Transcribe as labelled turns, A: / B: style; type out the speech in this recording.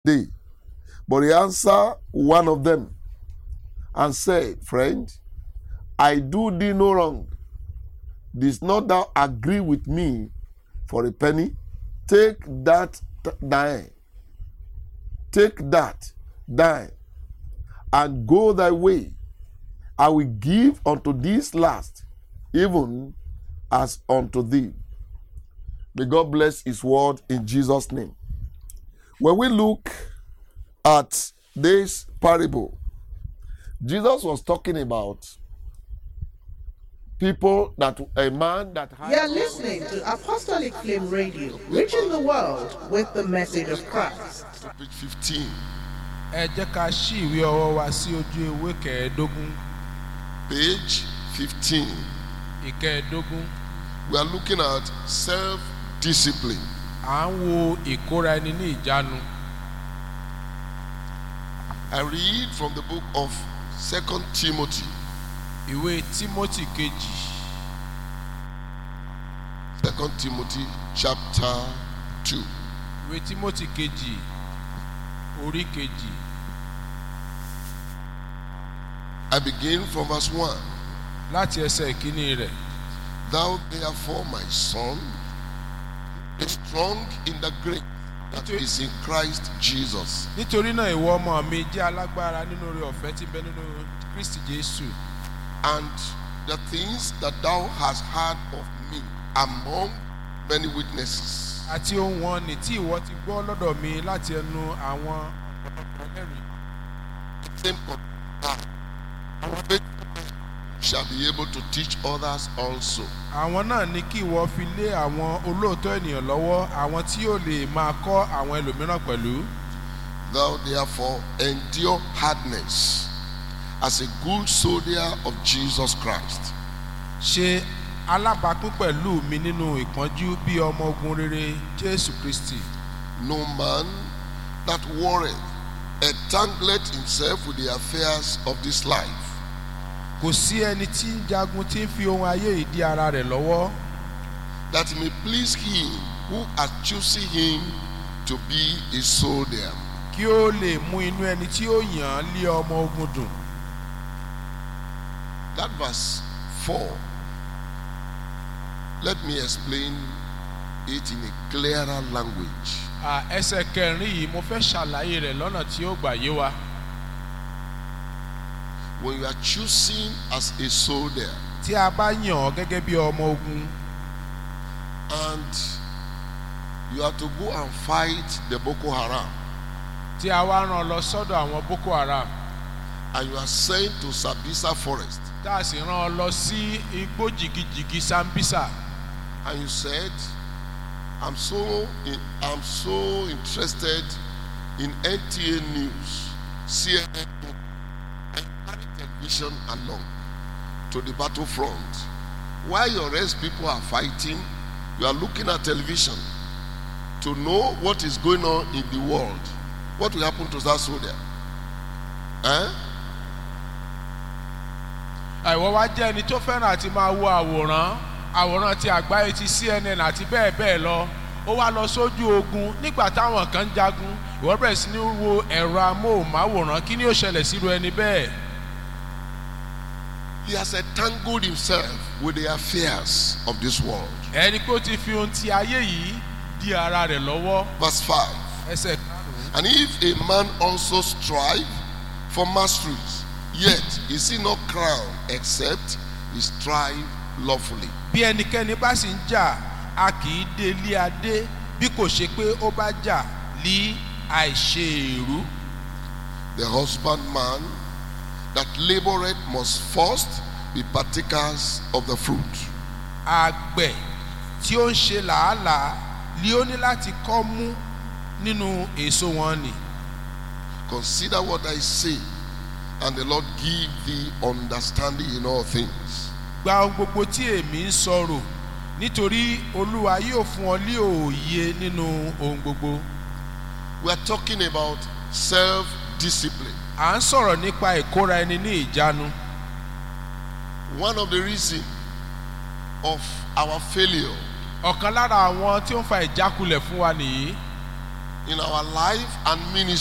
A: day. But he answered one of them and said, Friend, I do thee no wrong. Didst not thou agree with me for a penny? Take that thine, and go thy way. I will give unto this last, even as unto thee. May God bless his word in Jesus' name. When we look at this parable, Jesus was talking about people a man that had...
B: You are listening to Apostolic Flame Radio, reaching the world with the message of Christ.
A: Page 15. Page 15. We are looking at self-discipline. I read from the book of 2 Timothy. 2 Timothy chapter 2. I begin from verse 1. Thou therefore, my son, be strong in the grace that is in Christ Jesus. And the things that thou hast heard of me among many witnesses, shall be able to teach others also. Thou therefore endure hardness as a good soldier of Jesus Christ. No man that warreth entangleth himself with the affairs of this life, that he may please him who hath chosen him to be a soldier. That verse 4, let me explain it in a clearer language. When you are choosing as a soldier, and you have to go and fight the Boko Haram, and you are sent to Sambisa forest, and you said, I'm so interested in NTA News, CNN, television along to the battlefront. While your rest people are fighting, you are looking at television to know what is going on in the world. What will happen to that soldier?
C: àwòrán ti àgbáyé ti CNN àti bẹ́ẹ̀ bẹ́ẹ̀ lọ, ó wá lọ sójú ogun nígbà táwọn kan jagun, ìwọ bẹ̀rẹ̀ sí ní wo ẹ̀rọ amóhùnmáwòrán, kí ni ó ṣẹlẹ̀ sírú ẹni bẹ́ẹ̀?
A: He has entangled himself with the affairs of this world.
C: Ẹni pé ó ti fi ohun ti ayé yìí di ara rẹ̀ lọ́wọ́.
A: Verse 5. And if a man also strive for masteries, yet is he not crowned except he strive lawfully.
C: Bí ẹnikẹ́ni bá sì ń jà, a kì í dé ilé adé bí kò ṣe pé ó bá jà ní àìṣe èrú.
A: The husbandman that laboureth must first be partakers of the fruit.
C: Àgbẹ̀ tí ó ń ṣe làálàá ni ó ní láti kọ́ mú nínú èso wọn ni.
A: Consider what I say, and the Lord give thee understanding in all things.
C: Gba ohun gbogbo tí èmi ń sọ̀rọ̀, nítorí Olúwa yóò fún ọ ní òye nínú ohun gbogbo.
A: We are talking about self-discipline.
C: À ń sọ̀rọ̀ nípa ìkóra ẹni ní ìjánu.
A: One of the reasons of our failure,
C: ọ̀kan lára àwọn tí ó ń fa ìjákulẹ̀ fún wa nìyí,
A: in our life and ministry.